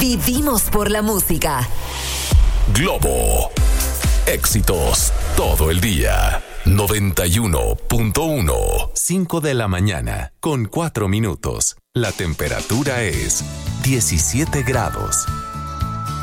Vivimos por la música. Globo. Éxitos todo el día. 91.1. 5 de la mañana con 4 minutos. La temperatura es 17 grados.